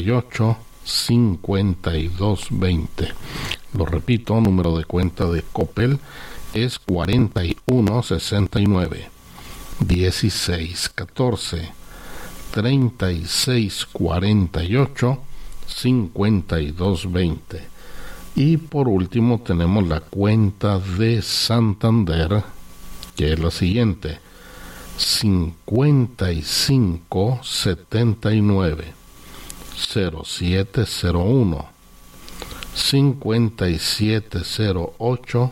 416220. Lo repito, número de cuenta de Coppel es 4169 1614 3648 5220. Y por último tenemos la cuenta de Santander, que es la siguiente: 5579 0701 5708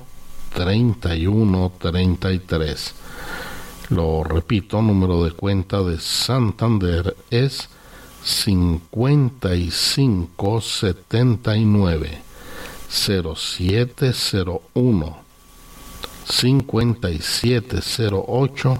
3133. Lo repito, número de cuenta de Santander es 5579 0701 5708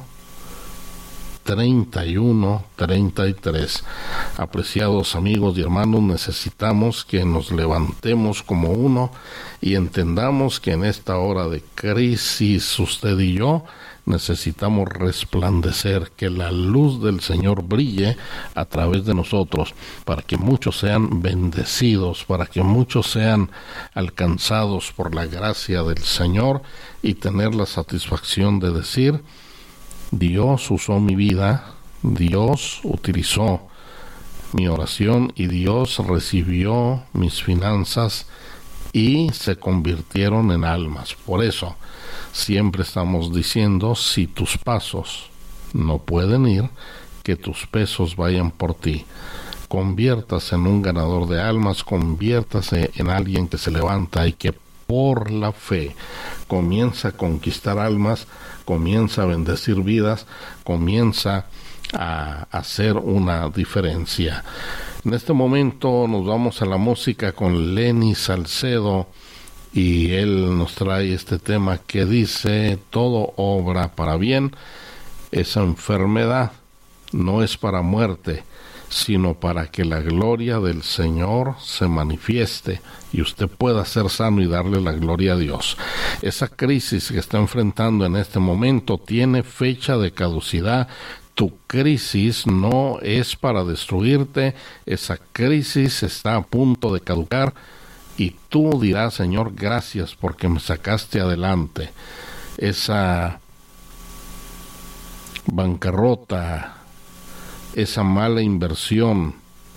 3133. Apreciados amigos y hermanos, necesitamos que nos levantemos como uno y entendamos que en esta hora de crisis, usted y yo necesitamos resplandecer, que la luz del Señor brille a través de nosotros, para que muchos sean bendecidos, para que muchos sean alcanzados por la gracia del Señor y tener la satisfacción de decir: Dios usó mi vida, Dios utilizó mi oración y Dios recibió mis finanzas y se convirtieron en almas. Por eso siempre estamos diciendo: si tus pasos no pueden ir, que tus pesos vayan por ti. Conviértase en un ganador de almas, conviértase en alguien que se levanta y que por la fe comienza a conquistar almas, comienza a bendecir vidas, comienza a hacer una diferencia. En este momento nos vamos a la música con Lenny Salcedo, y él nos trae este tema que dice: todo obra para bien. Esa enfermedad no es para muerte, sino para que la gloria del Señor se manifieste y usted pueda ser sano y darle la gloria a Dios. Esa crisis que está enfrentando en este momento tiene fecha de caducidad. Tu crisis no es para destruirte, esa crisis está a punto de caducar y tú dirás: Señor, gracias porque me sacaste adelante. Esa bancarrota, esa mala inversión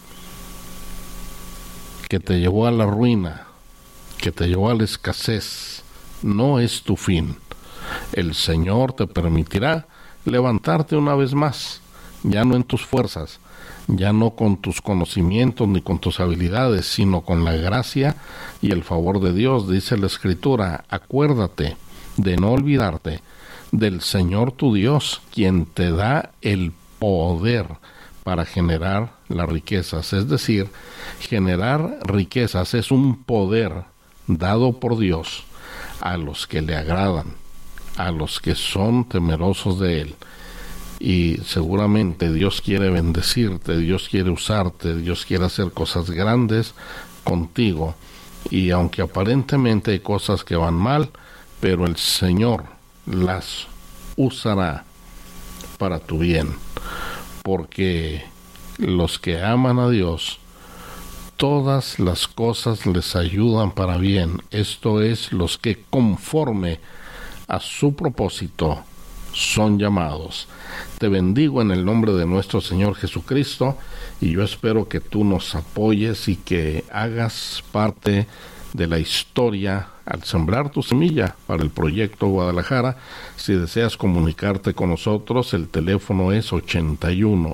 que te llevó a la ruina, que te llevó a la escasez, no es tu fin. El Señor te permitirá levantarte una vez más, ya no en tus fuerzas, ya no con tus conocimientos ni con tus habilidades, sino con la gracia y el favor de Dios. Dice la Escritura: acuérdate de no olvidarte del Señor tu Dios, quien te da el poder para generar las riquezas. Es decir, generar riquezas es un poder dado por Dios a los que le agradan, a los que son temerosos de Él. Y seguramente Dios quiere bendecirte, Dios quiere usarte, Dios quiere hacer cosas grandes contigo. Y aunque aparentemente hay cosas que van mal, pero el Señor las usará para tu bien, porque los que aman a Dios, todas las cosas les ayudan para bien. Esto es, los que conforme a su propósito son llamados. Te bendigo en el nombre de nuestro Señor Jesucristo, y yo espero que tú nos apoyes y que hagas parte de la historia al sembrar tu semilla para el proyecto Guadalajara. Si deseas comunicarte con nosotros, el teléfono es 81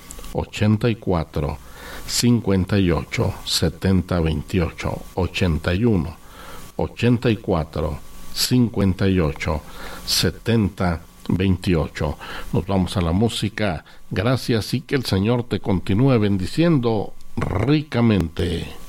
84 58 70 28, 81 84 58 70 28. Nos vamos a la música. Gracias, y que el Señor te continúe bendiciendo ricamente.